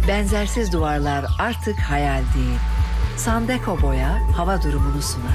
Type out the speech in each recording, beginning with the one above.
Benzersiz duvarlar artık hayal değil. Sandeko Boya hava durumunu sunar.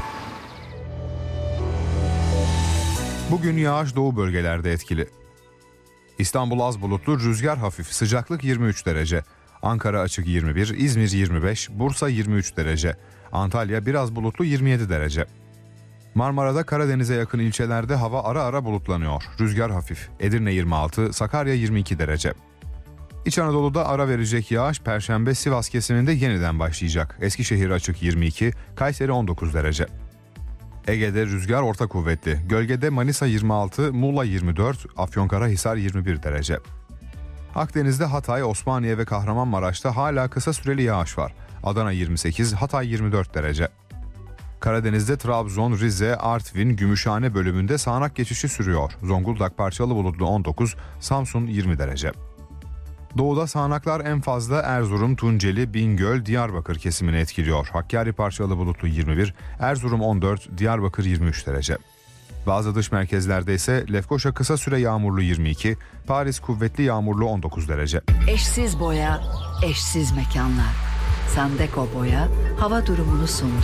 Bugün yağış doğu bölgelerde etkili. İstanbul az bulutlu, rüzgar hafif, sıcaklık 23 derece. Ankara açık 21, İzmir 25, Bursa 23 derece. Antalya biraz bulutlu 27 derece. Marmara'da Karadeniz'e yakın ilçelerde hava ara ara bulutlanıyor. Rüzgar hafif. Edirne 26, Sakarya 22 derece. İç Anadolu'da ara verecek yağış Perşembe Sivas kesiminde yeniden başlayacak. Eskişehir açık 22, Kayseri 19 derece. Ege'de rüzgar orta kuvvetli. Gölgede Manisa 26, Muğla 24, Afyonkarahisar 21 derece. Akdeniz'de Hatay, Osmaniye ve Kahramanmaraş'ta hala kısa süreli yağış var. Adana 28, Hatay 24 derece. Karadeniz'de Trabzon, Rize, Artvin, Gümüşhane bölümünde sağanak geçişi sürüyor. Zonguldak parçalı bulutlu 19, Samsun 20 derece. Doğuda sağanaklar en fazla Erzurum, Tunceli, Bingöl, Diyarbakır kesimini etkiliyor. Hakkari parçalı bulutlu 21, Erzurum 14, Diyarbakır 23 derece. Bazı dış merkezlerde ise Lefkoşa kısa süre yağmurlu 22, Paris kuvvetli yağmurlu 19 derece. Eşsiz boya, eşsiz mekanlar. Sandeko Boya hava durumunu sundu.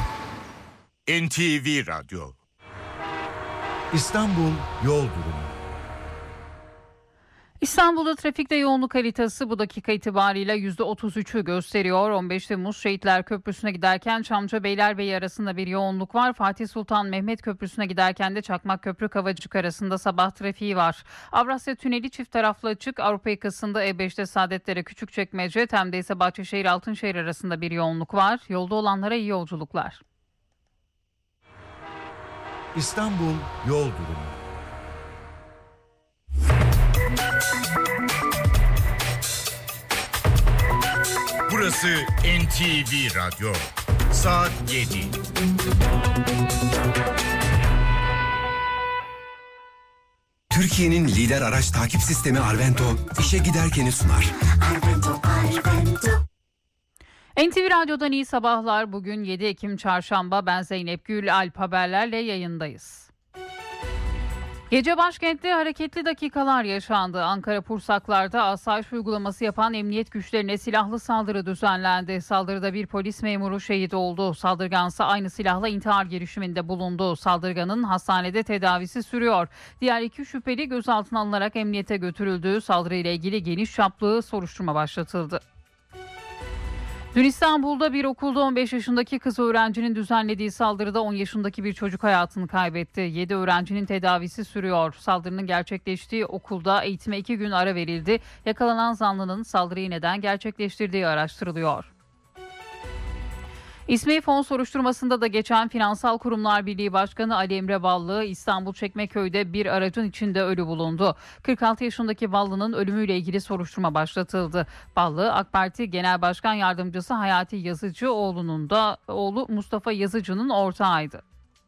NTV Radyo. İstanbul yol durumu. İstanbul'da trafikte yoğunluk haritası bu dakika itibariyle %33'ü gösteriyor. 15 Temmuz Şehitler Köprüsü'ne giderken Çamlıca Beylerbeyi arasında bir yoğunluk var. Fatih Sultan Mehmet Köprüsü'ne giderken de Çakmakköprü Kavacık arasında sabah trafiği var. Avrasya Tüneli çift taraflı açık. Avrupa yakasında E5'te Saadetlere Küçükçekmece, Tem'de ise Bahçeşehir Altınşehir arasında bir yoğunluk var. Yolda olanlara iyi yolculuklar. İstanbul yol durumu. Burası NTV Radyo. Saat 7. Türkiye'nin lider araç takip sistemi Arvento, işe giderkeni sunar. NTV Radyo'dan iyi sabahlar. Bugün 7 Ekim Çarşamba. Ben Zeynep Gül, Alp Haberler'le yayındayız. Gece başkentte hareketli dakikalar yaşandı. Ankara Pursaklar'da asayiş uygulaması yapan emniyet güçlerine silahlı saldırı düzenlendi. Saldırıda bir polis memuru şehit oldu. Saldırgansa aynı silahla intihar girişiminde bulundu. Saldırganın hastanede tedavisi sürüyor. Diğer iki şüpheli gözaltına alınarak emniyete götürüldü. Saldırıyla ilgili geniş çaplı soruşturma başlatıldı. Dün İstanbul'da bir okulda 15 yaşındaki kız öğrencinin düzenlediği saldırıda 10 yaşındaki bir çocuk hayatını kaybetti. 7 öğrencinin tedavisi sürüyor. Saldırının gerçekleştiği okulda eğitime 2 gün ara verildi. Yakalanan zanlının saldırıyı neden gerçekleştirdiği araştırılıyor. İsmi fon soruşturmasında da geçen Finansal Kurumlar Birliği Başkanı Ali Emre Ballı, İstanbul Çekmeköy'de bir aracın içinde ölü bulundu. 46 yaşındaki Ballı'nın ölümüyle ilgili soruşturma başlatıldı. Ballı, AK Parti Genel Başkan Yardımcısı Hayati Yazıcıoğlu'nun da oğlu Mustafa Yazıcı'nın ortağıydı.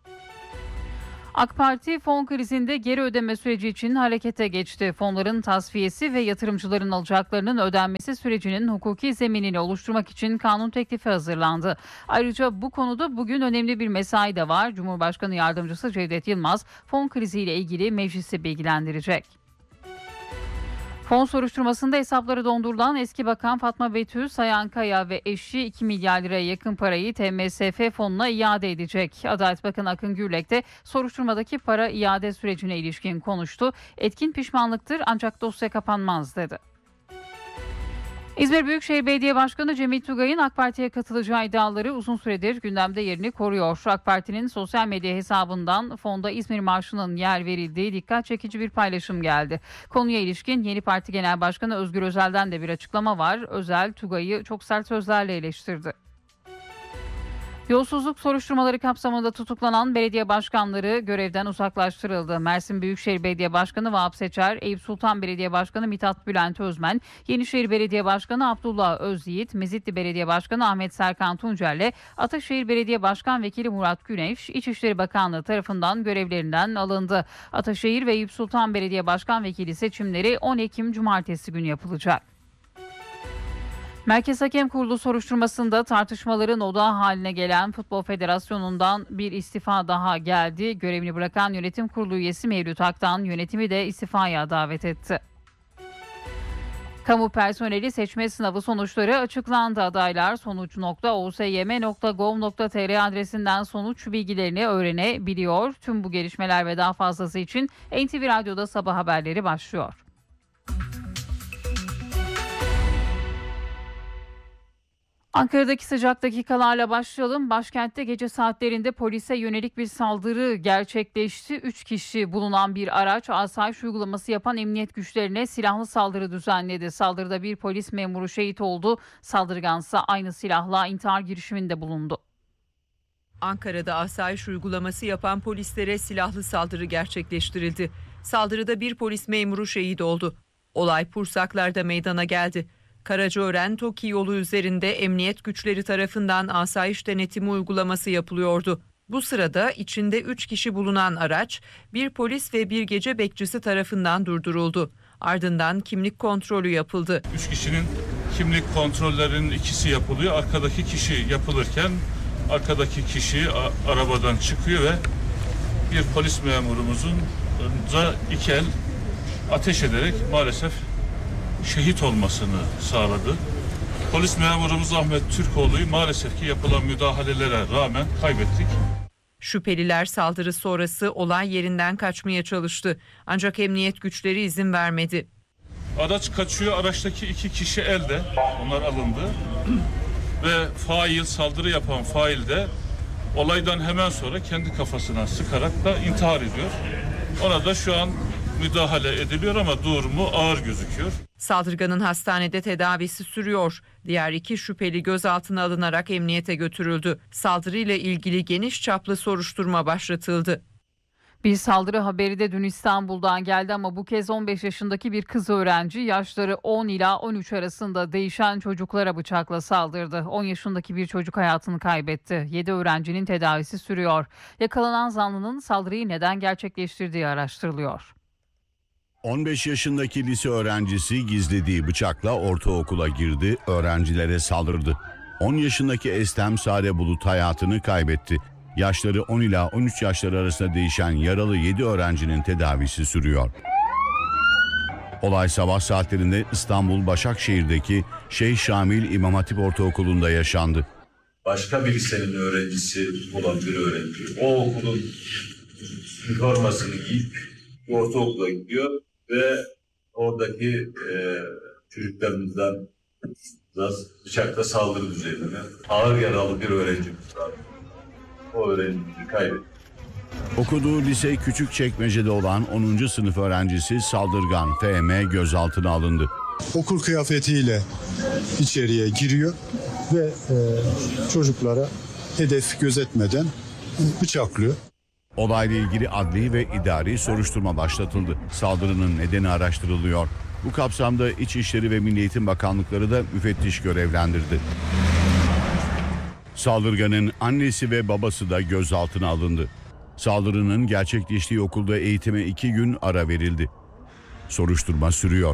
AK Parti fon krizinde geri ödeme süreci için harekete geçti. Fonların tasfiyesi ve yatırımcıların alacaklarının ödenmesi sürecinin hukuki zeminini oluşturmak için kanun teklifi hazırlandı. Ayrıca bu konuda bugün önemli bir mesai de var. Cumhurbaşkanı Yardımcısı Cevdet Yılmaz fon kriziyle ilgili meclisi bilgilendirecek. Fon soruşturmasında hesapları dondurulan eski bakan Fatma Betül Sayankaya ve eşi 2 milyar liraya yakın parayı TMSF fonuna iade edecek. Adalet Bakanı Akın Gürlek de soruşturmadaki para iade sürecine ilişkin konuştu. Etkin pişmanlıktır ancak dosya kapanmaz dedi. İzmir Büyükşehir Belediye Başkanı Cemil Tugay'ın AK Parti'ye katılacağı iddiaları uzun süredir gündemde yerini koruyor. AK Parti'nin sosyal medya hesabından fonda İzmir Marşı'nın yer verildiği dikkat çekici bir paylaşım geldi. Konuya ilişkin yeni parti genel başkanı Özgür Özel'den de bir açıklama var. Özel, Tugay'ı çok sert sözlerle eleştirdi. Yolsuzluk soruşturmaları kapsamında tutuklanan belediye başkanları görevden uzaklaştırıldı. Mersin Büyükşehir Belediye Başkanı Vahap Seçer, Eyüp Sultan Belediye Başkanı Mithat Bülent Özmen, Yenişehir Belediye Başkanı Abdullah Özyiğit, Mezitli Belediye Başkanı Ahmet Serkan Tuncer'le Ataşehir Belediye Başkan Vekili Murat Güneş, İçişleri Bakanlığı tarafından görevlerinden alındı. Ataşehir ve Eyüp Sultan Belediye Başkan Vekili seçimleri 10 Ekim Cumartesi günü yapılacak. Merkez Hakem Kurulu soruşturmasında tartışmaların odağı haline gelen Futbol Federasyonu'ndan bir istifa daha geldi. Görevini bırakan yönetim kurulu üyesi Mevlüt Aktan yönetimi de istifaya davet etti. Kamu personeli seçme sınavı sonuçları açıklandı. Adaylar sonuç.osym.gov.tr adresinden sonuç bilgilerini öğrenebiliyor. Tüm bu gelişmeler ve daha fazlası için NTV Radyo'da sabah haberleri başlıyor. Ankara'daki sıcak dakikalarla başlayalım. Başkentte gece saatlerinde polise yönelik bir saldırı gerçekleşti. 3 kişi bulunan bir araç asayiş uygulaması yapan emniyet güçlerine silahlı saldırı düzenledi. Saldırıda bir polis memuru şehit oldu. Saldırgansa aynı silahla intihar girişiminde bulundu. Ankara'da asayiş uygulaması yapan polislere silahlı saldırı gerçekleştirildi. Saldırıda bir polis memuru şehit oldu. Olay Pursaklar'da meydana geldi. Karacaören-Toki yolu üzerinde emniyet güçleri tarafından asayiş denetimi uygulaması yapılıyordu. Bu sırada içinde 3 kişi bulunan araç bir polis ve bir gece bekçisi tarafından durduruldu. Ardından kimlik kontrolü yapıldı. 3 kişinin kimlik kontrollerinin ikisi yapılıyor. Arkadaki kişi yapılırken arkadaki kişi arabadan çıkıyor ve bir polis memurumuzun da iki el ateş ederek maalesef şehit olmasını sağladı. Polis memurumuz Ahmet Türkoğlu'yu maalesef ki yapılan müdahalelere rağmen kaybettik. Şüpheliler saldırı sonrası olay yerinden kaçmaya çalıştı. Ancak emniyet güçleri izin vermedi. Araç kaçıyor, araçtaki 2 kişi elde, onlar alındı. Ve saldırı yapan fail de olaydan hemen sonra kendi kafasına sıkarak da intihar ediyor. Ona da şu an müdahale ediliyor ama durumu ağır gözüküyor. Saldırganın hastanede tedavisi sürüyor. Diğer 2 şüpheli gözaltına alınarak emniyete götürüldü. Saldırıyla ilgili geniş çaplı soruşturma başlatıldı. Bir saldırı haberi de dün İstanbul'dan geldi ama bu kez 15 yaşındaki bir kız öğrenci yaşları 10 ila 13 arasında değişen çocuklara bıçakla saldırdı. 10 yaşındaki bir çocuk hayatını kaybetti. 7 öğrencinin tedavisi sürüyor. Yakalanan zanlının saldırıyı neden gerçekleştirdiği araştırılıyor. 15 yaşındaki lise öğrencisi gizlediği bıçakla ortaokula girdi, öğrencilere saldırdı. 10 yaşındaki Estem Sare Bulut hayatını kaybetti. Yaşları 10 ila 13 yaşları arasında değişen yaralı 7 öğrencinin tedavisi sürüyor. Olay sabah saatlerinde İstanbul Başakşehir'deki Şeyh Şamil İmam Hatip Ortaokulu'nda yaşandı. Başka bir lisenin öğrencisi olan bir öğrenci o okulun üniformasını giyip ortaokula gidiyor ve oradaki çocuklarımızdan bıçakla saldırı düzenine ağır yaralı bir öğrencimiz var. O öğrenciyi kaybettik. Okuduğu lise Küçükçekmece'de olan 10. sınıf öğrencisi saldırgan FM gözaltına alındı. Okul kıyafetiyle içeriye giriyor ve çocuklara hedef gözetmeden bıçaklıyor. Olayla ilgili adli ve idari soruşturma başlatıldı. Saldırının nedeni araştırılıyor. Bu kapsamda İçişleri ve Milli Eğitim Bakanlıkları da müfettiş görevlendirdi. Saldırganın annesi ve babası da gözaltına alındı. Saldırının gerçekleştiği okulda eğitime 2 gün ara verildi. Soruşturma sürüyor.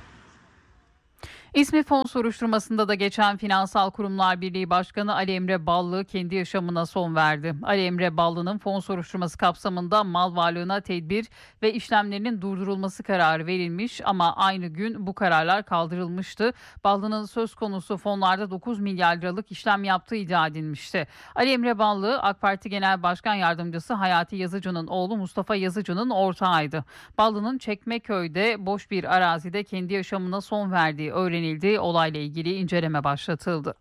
İSMİ fon soruşturmasında da geçen Finansal Kurumlar Birliği Başkanı Ali Emre Ballı kendi yaşamına son verdi. Ali Emre Ballı'nın fon soruşturması kapsamında mal varlığına tedbir ve işlemlerinin durdurulması kararı verilmiş ama aynı gün bu kararlar kaldırılmıştı. Ballı'nın söz konusu fonlarda 9 milyar liralık işlem yaptığı iddia edilmişti. Ali Emre Ballı, AK Parti Genel Başkan Yardımcısı Hayati Yazıcı'nın oğlu Mustafa Yazıcı'nın ortağıydı. Ballı'nın Çekmeköy'de boş bir arazide kendi yaşamına son verdiği öğrenildi. Olayla ilgili inceleme başlatıldı.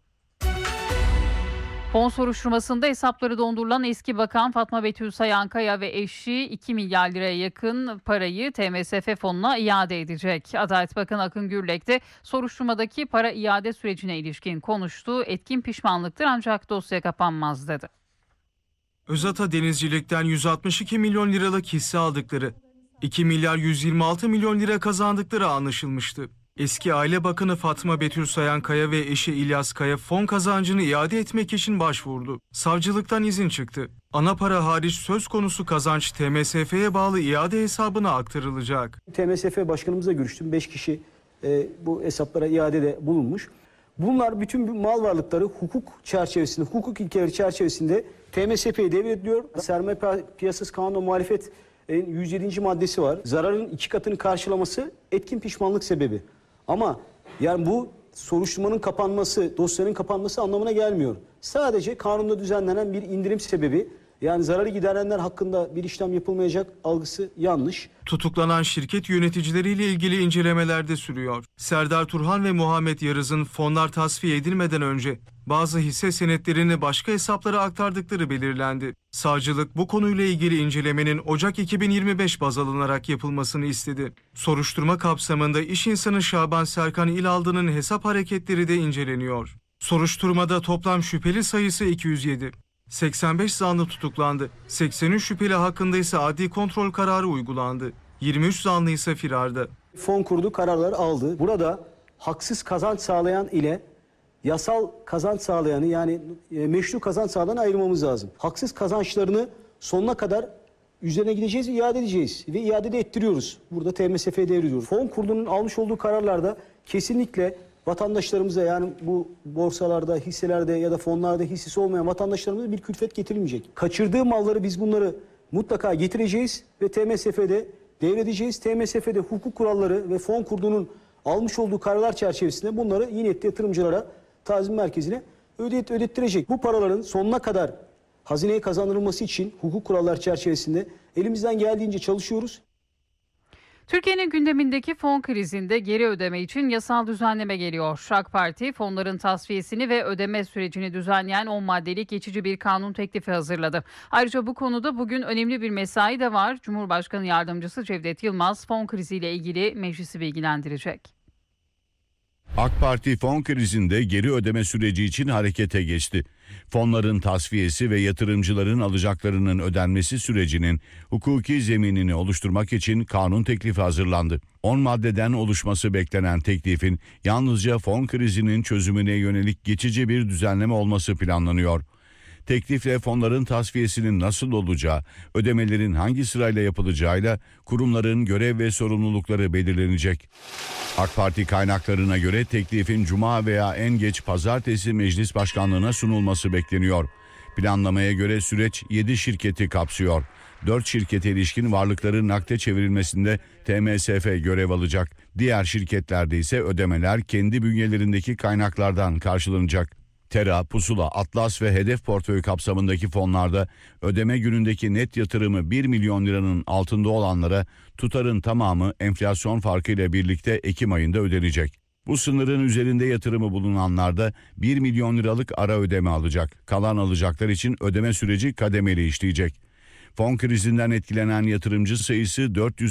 Fon soruşturmasında hesapları dondurulan eski bakan Fatma Betül Sayankaya ve eşi 2 milyar liraya yakın parayı TMSF fonuna iade edecek. Adalet Bakanı Akın Gürlek de soruşturmadaki para iade sürecine ilişkin konuştu. Etkin pişmanlıktır ancak dosya kapanmaz dedi. Özata Denizcilik'ten 162 milyon liralık hisse aldıkları, 2 milyar 126 milyon lira kazandıkları anlaşılmıştı. Eski Aile Bakanı Fatma Betül Sayankaya ve eşi İlyas Kaya fon kazancını iade etmek için başvurdu. Savcılıktan izin çıktı. Ana para hariç söz konusu kazanç TMSF'ye bağlı iade hesabına aktarılacak. TMSF Başkanımızla görüştüm. 5 kişi bu hesaplara iadede bulunmuş. Bunlar bütün mal varlıkları hukuk çerçevesinde, hukuk ilkeleri çerçevesinde TMSF'ye devrediliyor. Sermaye Piyasası Kanunu muhalefet 107. maddesi var. Zararın 2 katını karşılaması etkin pişmanlık sebebi. Ama Yani bu soruşturmanın kapanması, dosyanın kapanması anlamına gelmiyor. Sadece kanunda düzenlenen bir indirim sebebi, yani zararı giderenler hakkında bir işlem yapılmayacak algısı yanlış. Tutuklanan şirket yöneticileriyle ilgili incelemeler de sürüyor. Serdar Turhan ve Muhammed Yarız'ın fonlar tasfiye edilmeden önce bazı hisse senetlerini başka hesaplara aktardıkları belirlendi. Savcılık bu konuyla ilgili incelemenin Ocak 2025 baz alınarak yapılmasını istedi. Soruşturma kapsamında iş insanı Şaban Serkan İlaldı'nın hesap hareketleri de inceleniyor. Soruşturmada toplam şüpheli sayısı 207. 85 zanlı tutuklandı. 83 şüpheli hakkında ise adli kontrol kararı uygulandı. 23 zanlı ise firarda. Fon kurdu, kararları aldı. Burada haksız kazanç sağlayan ile yasal kazanç sağlayanı, yani meşru kazanç sağlayanı ayırmamız lazım. Haksız kazançlarını sonuna kadar üzerine gideceğiz, iade edeceğiz ve iade de ettiriyoruz. Burada TMSF'ye devrediyoruz. Fon kurdunun almış olduğu kararlarda kesinlikle vatandaşlarımıza, yani bu borsalarda, hisselerde ya da fonlarda hissesi olmayan vatandaşlarımıza bir külfet getirilmeyecek. Kaçırdığı malları biz bunları mutlaka getireceğiz ve TMSF'de devredeceğiz. TMSF'de hukuk kuralları ve fon kurdunun almış olduğu kararlar çerçevesinde bunları iyi niyetli yatırımcılara, tazmin merkezine ödettirecek. Bu paraların sonuna kadar hazineye kazandırılması için hukuk kurallar çerçevesinde elimizden geldiğince çalışıyoruz. Türkiye'nin gündemindeki fon krizinde geri ödeme için yasal düzenleme geliyor. AK Parti fonların tasfiyesini ve ödeme sürecini düzenleyen 10 maddelik geçici bir kanun teklifi hazırladı. Ayrıca bu konuda bugün önemli bir mesai de var. Cumhurbaşkanı Yardımcısı Cevdet Yılmaz fon kriziyle ilgili meclisi bilgilendirecek. AK Parti fon krizinde geri ödeme süreci için harekete geçti. Fonların tasfiyesi ve yatırımcıların alacaklarının ödenmesi sürecinin hukuki zeminini oluşturmak için kanun teklifi hazırlandı. 10 maddeden oluşması beklenen teklifin yalnızca fon krizinin çözümüne yönelik geçici bir düzenleme olması planlanıyor. Teklifle fonların tasfiyesinin nasıl olacağı, ödemelerin hangi sırayla yapılacağıyla kurumların görev ve sorumlulukları belirlenecek. AK Parti kaynaklarına göre teklifin Cuma veya en geç Pazartesi Meclis Başkanlığı'na sunulması bekleniyor. Planlamaya göre süreç 7 şirketi kapsıyor. 4 şirkete ilişkin varlıkların nakde çevrilmesinde TMSF görev alacak. Diğer şirketlerde ise ödemeler kendi bünyelerindeki kaynaklardan karşılanacak. Tera, Pusula, Atlas ve Hedef portföy kapsamındaki fonlarda ödeme günündeki net yatırımı 1 milyon liranın altında olanlara tutarın tamamı enflasyon farkıyla birlikte Ekim ayında ödenecek. Bu sınırın üzerinde yatırımı bulunanlar da 1 milyon liralık ara ödeme alacak. Kalan alacaklar için ödeme süreci kademeli işleyecek. Fon krizinden etkilenen yatırımcı sayısı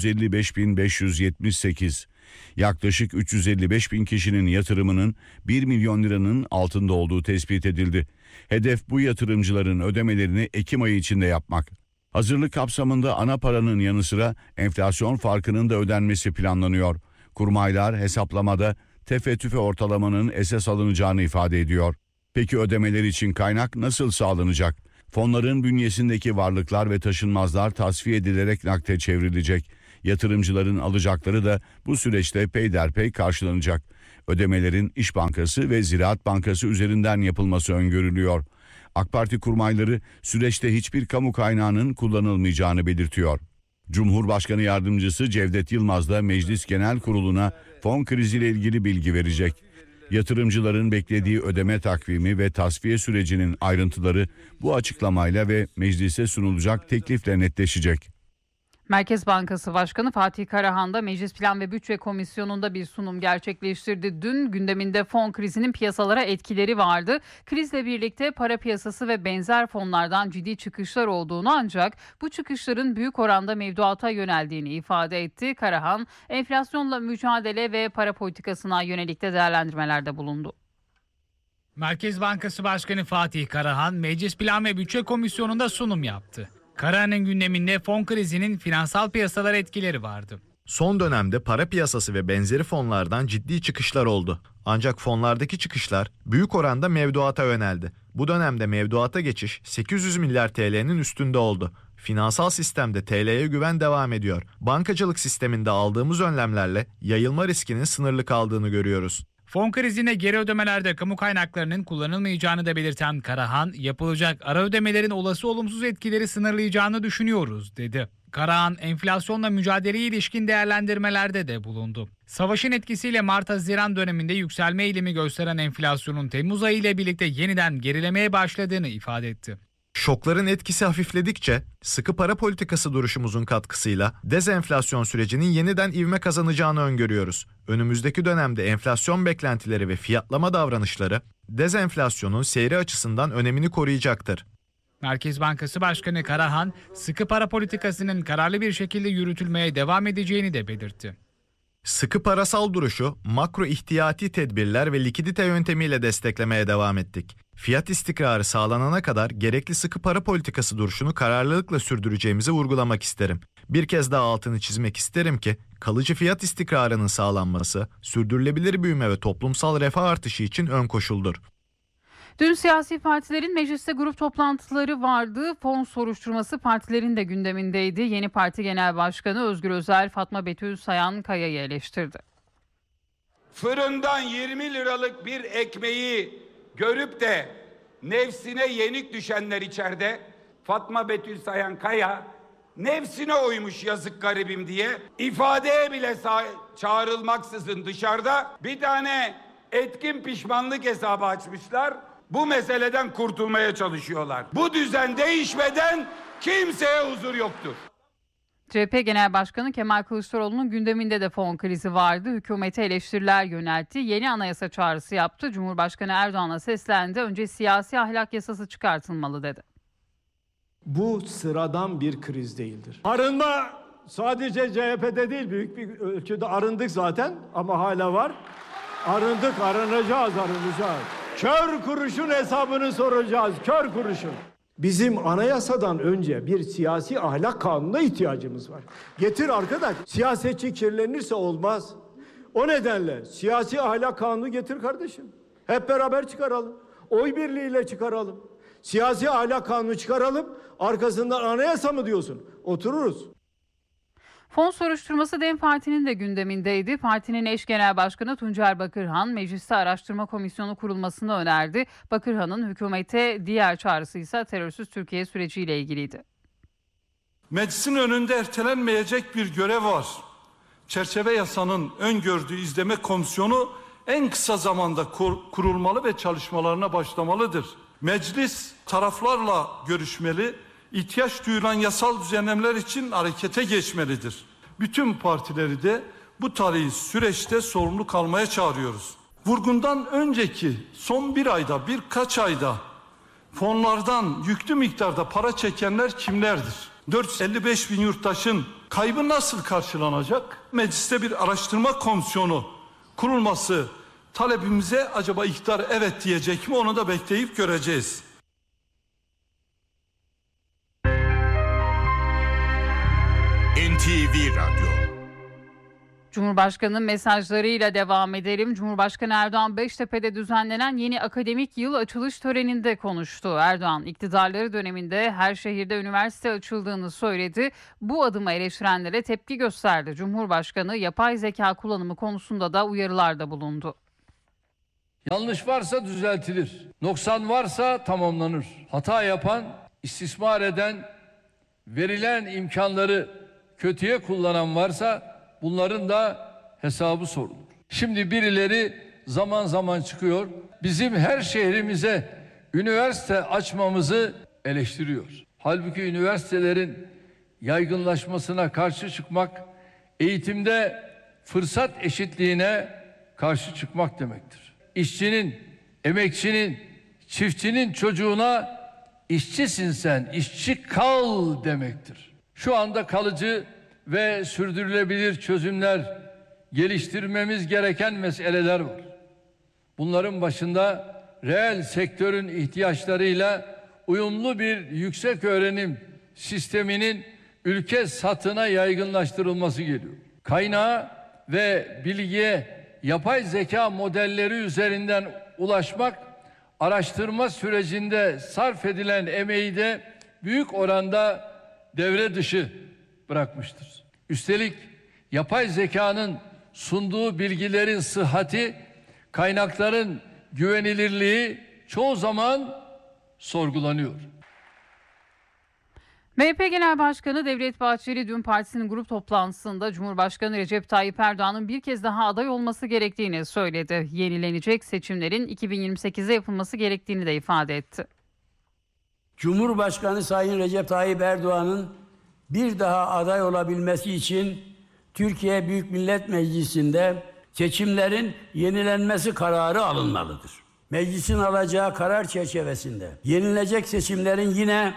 455.578. Yaklaşık 355.000 kişinin yatırımının 1 milyon liranın altında olduğu tespit edildi. Hedef bu yatırımcıların ödemelerini Ekim ayı içinde yapmak. Hazırlık kapsamında ana paranın yanı sıra enflasyon farkının da ödenmesi planlanıyor. Kurmaylar hesaplamada tefe tüfe ortalamanın esas alınacağını ifade ediyor. Peki ödemeler için kaynak nasıl sağlanacak? Fonların bünyesindeki varlıklar ve taşınmazlar tasfiye edilerek nakde çevrilecek. Yatırımcıların alacakları da bu süreçte peyderpey karşılanacak. Ödemelerin İş Bankası ve Ziraat Bankası üzerinden yapılması öngörülüyor. AK Parti kurmayları süreçte hiçbir kamu kaynağının kullanılmayacağını belirtiyor. Cumhurbaşkanı Yardımcısı Cevdet Yılmaz da Meclis Genel Kurulu'na fon kriziyle ilgili bilgi verecek. Yatırımcıların beklediği ödeme takvimi ve tasfiye sürecinin ayrıntıları bu açıklamayla ve meclise sunulacak teklifle netleşecek. Merkez Bankası Başkanı Fatih Karahan da Meclis Plan ve Bütçe Komisyonu'nda bir sunum gerçekleştirdi. Dün gündeminde fon krizinin piyasalara etkileri vardı. Krizle birlikte para piyasası ve benzer fonlardan ciddi çıkışlar olduğunu, ancak bu çıkışların büyük oranda mevduata yöneldiğini ifade etti. Karahan, enflasyonla mücadele ve para politikasına yönelik de değerlendirmelerde bulundu. Merkez Bankası Başkanı Fatih Karahan, Meclis Plan ve Bütçe Komisyonu'nda sunum yaptı. Karahan'ın gündeminde fon krizinin finansal piyasalara etkileri vardı. Son dönemde para piyasası ve benzeri fonlardan ciddi çıkışlar oldu. Ancak fonlardaki çıkışlar büyük oranda mevduata yöneldi. Bu dönemde mevduata geçiş 800 milyar TL'nin üstünde oldu. Finansal sistemde TL'ye güven devam ediyor. Bankacılık sisteminde aldığımız önlemlerle yayılma riskinin sınırlı kaldığını görüyoruz. Fon krizine geri ödemelerde kamu kaynaklarının kullanılmayacağını da belirten Karahan, yapılacak ara ödemelerin olası olumsuz etkileri sınırlayacağını düşünüyoruz, dedi. Karahan, enflasyonla mücadeleye ilişkin değerlendirmelerde de bulundu. Savaşın etkisiyle Mart-Haziran döneminde yükselme eğilimi gösteren enflasyonun Temmuz ayı ile birlikte yeniden gerilemeye başladığını ifade etti. Şokların etkisi hafifledikçe sıkı para politikası duruşumuzun katkısıyla dezenflasyon sürecinin yeniden ivme kazanacağını öngörüyoruz. Önümüzdeki dönemde enflasyon beklentileri ve fiyatlama davranışları dezenflasyonun seyri açısından önemini koruyacaktır. Merkez Bankası Başkanı Karahan, sıkı para politikasının kararlı bir şekilde yürütülmeye devam edeceğini de belirtti. Sıkı parasal duruşu makro ihtiyati tedbirler ve likidite yöntemiyle desteklemeye devam ettik. Fiyat istikrarı sağlanana kadar gerekli sıkı para politikası duruşunu kararlılıkla sürdüreceğimizi vurgulamak isterim. Bir kez daha altını çizmek isterim ki kalıcı fiyat istikrarının sağlanması, sürdürülebilir büyüme ve toplumsal refah artışı için ön koşuldur. Dün siyasi partilerin mecliste grup toplantıları vardı. Fon soruşturması partilerin de gündemindeydi. Yeni Parti Genel Başkanı Özgür Özel, Fatma Betül Sayan Kaya'yı eleştirdi. Fırından 20 liralık bir ekmeği görüp de nefsine yenik düşenler içeride, Fatma Betül Sayan Kaya nefsine uymuş yazık garibim diye ifadeye bile çağrılmaksızın dışarıda bir tane etkin pişmanlık hesabı açmışlar. Bu meseleden kurtulmaya çalışıyorlar. Bu düzen değişmeden kimseye huzur yoktur. CHP Genel Başkanı Kemal Kılıçdaroğlu'nun gündeminde de fon krizi vardı. Hükümete eleştiriler yöneltti. Yeni anayasa çağrısı yaptı. Cumhurbaşkanı Erdoğan'a seslendi. Önce siyasi ahlak yasası çıkartılmalı dedi. Bu sıradan bir kriz değildir. Arınma sadece CHP'de değil, büyük bir ölçüde arındık zaten ama hala var. Arındık, arınacağız. Kör kuruşun hesabını soracağız, kör kuruşun. Bizim anayasadan önce bir siyasi ahlak kanununa ihtiyacımız var. Getir arkadaş, siyasetçi kirlenirse olmaz. O nedenle siyasi ahlak kanunu getir kardeşim. Hep beraber çıkaralım. Oy birliğiyle çıkaralım. Siyasi ahlak kanunu çıkaralım. Arkasından anayasa mı diyorsun? Otururuz. Fon soruşturması DEM Parti'nin de gündemindeydi. Partinin eş genel başkanı Tuncer Bakırhan, mecliste araştırma komisyonu kurulmasını önerdi. Bakırhan'ın hükümete diğer çağrısı ise terörsüz Türkiye süreciyle ilgiliydi. Meclisin önünde ertelenmeyecek bir görev var. Çerçeve yasanın öngördüğü izleme komisyonu en kısa zamanda kurulmalı ve çalışmalarına başlamalıdır. Meclis taraflarla görüşmeli, ihtiyaç duyulan yasal düzenlemeler için harekete geçmelidir. Bütün partileri de bu tarihi süreçte sorumlu kalmaya çağırıyoruz. Vurgundan önceki son birkaç ayda fonlardan yüklü miktarda para çekenler kimlerdir? 455 bin yurttaşın kaybı nasıl karşılanacak? Mecliste bir araştırma komisyonu kurulması talebimize acaba iktidar evet diyecek mi? Onu da bekleyip göreceğiz. NTV Radyo. Cumhurbaşkanı'nın mesajlarıyla devam edelim. Cumhurbaşkanı Erdoğan Beştepe'de düzenlenen yeni akademik yıl açılış töreninde konuştu. Erdoğan iktidarları döneminde her şehirde üniversite açıldığını söyledi. Bu adımı eleştirenlere tepki gösterdi. Cumhurbaşkanı yapay zeka kullanımı konusunda da uyarılarda bulundu. Yanlış varsa düzeltilir. Noksan varsa tamamlanır. Hata yapan, istismar eden, verilen imkanları kötüye kullanan varsa bunların da hesabı sorulur. Şimdi birileri zaman zaman çıkıyor, bizim her şehrimize üniversite açmamızı eleştiriyor. Halbuki üniversitelerin yaygınlaşmasına karşı çıkmak, eğitimde fırsat eşitliğine karşı çıkmak demektir. İşçinin, emekçinin, çiftçinin çocuğuna işçisin sen, işçi kal demektir. Şu anda kalıcı ve sürdürülebilir çözümler geliştirmemiz gereken meseleler var. Bunların başında reel sektörün ihtiyaçlarıyla uyumlu bir yüksek öğrenim sisteminin ülke satına yaygınlaştırılması geliyor. Kaynağa ve bilgiye yapay zeka modelleri üzerinden ulaşmak, araştırma sürecinde sarf edilen emeği de büyük oranda devre dışı bırakmıştır. Üstelik yapay zekanın sunduğu bilgilerin sıhhati Kaynakların güvenilirliği çoğu zaman sorgulanıyor. MHP Genel Başkanı Devlet Bahçeli dün partisinin grup toplantısında Cumhurbaşkanı Recep Tayyip Erdoğan'ın bir kez daha aday olması gerektiğini söyledi. Yenilenecek seçimlerin 2028'de yapılması gerektiğini de ifade etti. Cumhurbaşkanı Sayın Recep Tayyip Erdoğan'ın bir daha aday olabilmesi için Türkiye Büyük Millet Meclisi'nde seçimlerin yenilenmesi kararı alınmalıdır. Meclisin alacağı karar çerçevesinde yenilecek seçimlerin yine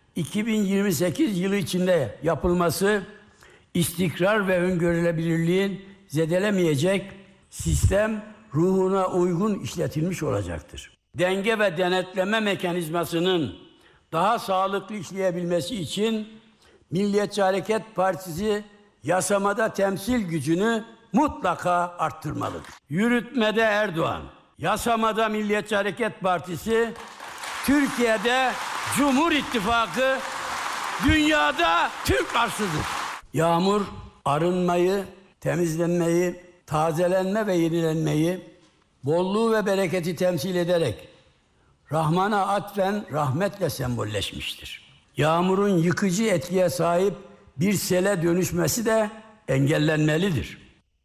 2028 yılı içinde yapılması istikrar ve öngörülebilirliğin zedelemeyecek sistem ruhuna uygun işletilmiş olacaktır. Denge ve denetleme mekanizmasının daha sağlıklı işleyebilmesi için Milliyetçi Hareket Partisi yasamada temsil gücünü mutlaka arttırmalıdır. Yürütmede Erdoğan, yasamada Milliyetçi Hareket Partisi, Türkiye'de Cumhur İttifakı, dünyada Türk arsıdır. Yağmur arınmayı, temizlenmeyi, tazelenme ve yenilenmeyi, bolluğu ve bereketi temsil ederek Rahman'a atfen rahmetle sembolleşmiştir. Yağmurun yıkıcı etkiye sahip bir sele dönüşmesi de engellenmelidir.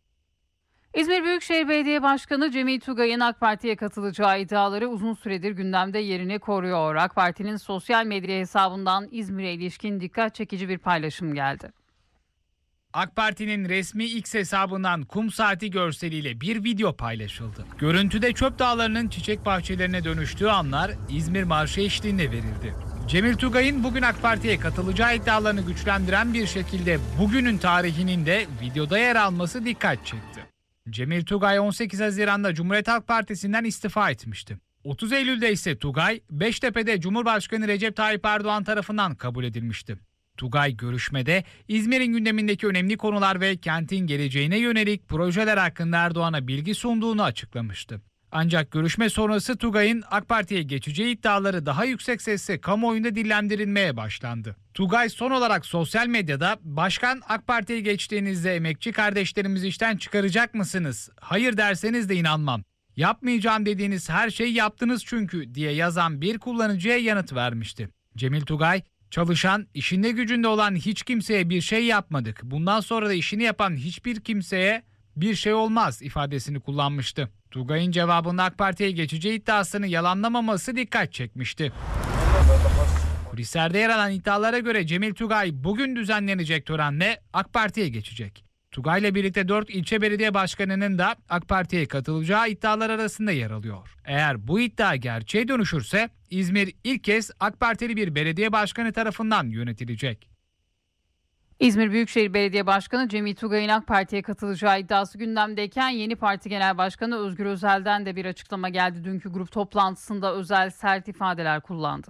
İzmir Büyükşehir Belediye Başkanı Cemil Tugay'ın AK Parti'ye katılacağı iddiaları uzun süredir gündemde yerini koruyor. AK Parti'nin sosyal medya hesabından İzmir'e ilişkin dikkat çekici bir paylaşım geldi. AK Parti'nin resmi X hesabından kum saati görseliyle bir video paylaşıldı. Görüntüde çöp dağlarının çiçek bahçelerine dönüştüğü anlar İzmir Marşı eşliğinde verildi. Cemil Tugay'ın bugün AK Parti'ye katılacağı iddialarını güçlendiren bir şekilde bugünün tarihinin de videoda yer alması dikkat çekti. Cemil Tugay 18 Haziran'da Cumhuriyet Halk Partisi'nden istifa etmişti. 30 Eylül'de ise Tugay, Beştepe'de Cumhurbaşkanı Recep Tayyip Erdoğan tarafından kabul edilmişti. Tugay görüşmede İzmir'in gündemindeki önemli konular ve kentin geleceğine yönelik projeler hakkında Erdoğan'a bilgi sunduğunu açıklamıştı. Ancak görüşme sonrası Tugay'ın AK Parti'ye geçeceği iddiaları daha yüksek sesle kamuoyunda dillendirilmeye başlandı. Tugay son olarak sosyal medyada "Başkan, AK Parti'ye geçtiğinizde emekçi kardeşlerimizi işten çıkaracak mısınız? Hayır derseniz de inanmam. Yapmayacağım dediğiniz her şeyi yaptınız çünkü" diye yazan bir kullanıcıya yanıt vermişti. Cemil Tugay, "Çalışan, işinde gücünde olan hiç kimseye bir şey yapmadık. Bundan sonra da işini yapan hiçbir kimseye bir şey olmaz" ifadesini kullanmıştı. Tugay'ın cevabında AK Parti'ye geçeceği iddiasını yalanlamaması dikkat çekmişti. Kulislerde yer alan iddialara göre Cemil Tugay bugün düzenlenecek törenle AK Parti'ye geçecek. Tugay'la birlikte 4 ilçe belediye başkanının da AK Parti'ye katılacağı iddialar arasında yer alıyor. Eğer bu iddia gerçeğe dönüşürse İzmir ilk kez AK Partili bir belediye başkanı tarafından yönetilecek. İzmir Büyükşehir Belediye Başkanı Cemil Tugay'ın AK Parti'ye katılacağı iddiası gündemdeyken Yeni Parti Genel Başkanı Özgür Özel'den de bir açıklama geldi. Dünkü grup toplantısında Özel sert ifadeler kullandı.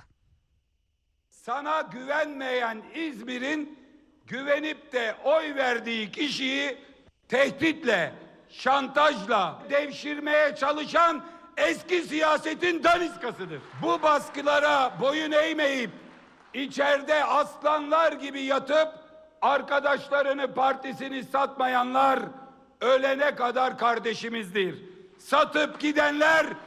Sana güvenmeyen İzmir'in güvenip de oy verdiği kişiyi tehditle, şantajla devşirmeye çalışan eski siyasetin daniskasıdır. Bu baskılara boyun eğmeyip içeride aslanlar gibi yatıp arkadaşlarını, partisini satmayanlar ölene kadar kardeşimizdir. Satıp gidenler